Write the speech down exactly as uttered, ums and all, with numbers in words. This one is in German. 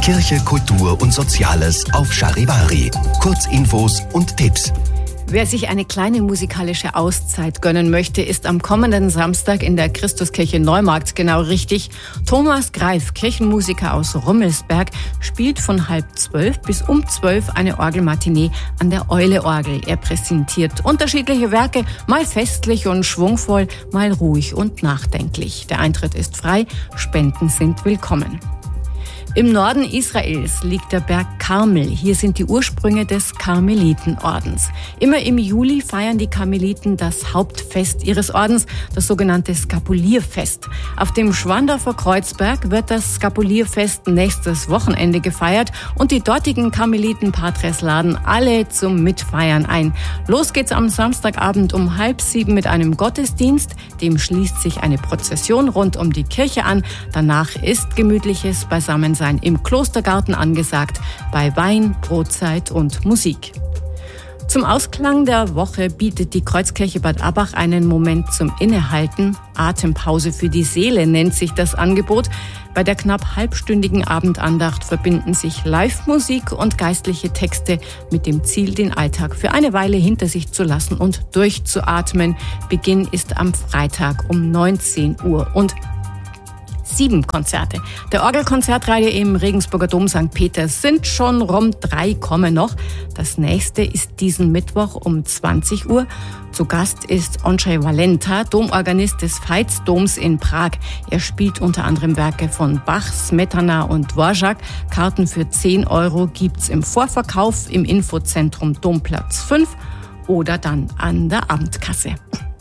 Kirche, Kultur und Soziales auf Charivari. Kurzinfos und Tipps. Wer sich eine kleine musikalische Auszeit gönnen möchte, ist am kommenden Samstag in der Christuskirche Neumarkt genau richtig. Thomas Greif, Kirchenmusiker aus Rummelsberg, spielt von halb zwölf bis um zwölf eine Orgelmatinee an der Eule-Orgel. Er präsentiert unterschiedliche Werke, mal festlich und schwungvoll, mal ruhig und nachdenklich. Der Eintritt ist frei, Spenden sind willkommen. Im Norden Israels liegt der Berg Karmel. Hier sind die Ursprünge des Karmelitenordens. Immer im Juli feiern die Karmeliten das Hauptfest ihres Ordens, das sogenannte Skapulierfest. Auf dem Schwandorfer Kreuzberg wird das Skapulierfest nächstes Wochenende gefeiert und die dortigen Karmeliten-Patres laden alle zum Mitfeiern ein. Los geht's am Samstagabend um halb sieben mit einem Gottesdienst. Dem schließt sich eine Prozession rund um die Kirche an. Danach ist gemütliches Beisammensein im Klostergarten angesagt, bei Wein, Brotzeit und Musik. Zum Ausklang der Woche bietet die Kreuzkirche Bad Abbach einen Moment zum Innehalten. Atempause für die Seele nennt sich das Angebot. Bei der knapp halbstündigen Abendandacht verbinden sich Live-Musik und geistliche Texte mit dem Ziel, den Alltag für eine Weile hinter sich zu lassen und durchzuatmen. Beginn ist am Freitag um neunzehn Uhr und Sieben Konzerte der Orgelkonzertreihe im Regensburger Dom Sankt Peter sind schon rum, drei kommen noch. Das nächste ist diesen Mittwoch um zwanzig Uhr. Zu Gast ist Ondřej Valenta, Domorganist des Veitsdoms in Prag. Er spielt unter anderem Werke von Bach, Smetana und Dvorak. Karten für zehn Euro gibt's im Vorverkauf im Infozentrum Domplatz fünf oder dann an der Abendkasse.